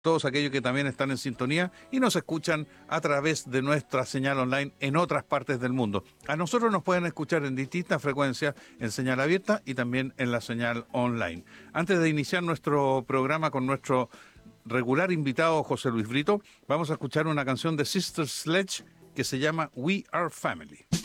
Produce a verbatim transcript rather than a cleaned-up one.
todos aquellos que también están en sintonía y nos escuchan a través de nuestra señal online en otras partes del mundo. A nosotros nos pueden escuchar en distintas frecuencias, en señal abierta y también en la señal online. Antes de iniciar nuestro programa con nuestro regular invitado José Luis Brito, vamos a escuchar una canción de Sister Sledge que se llama We Are Family.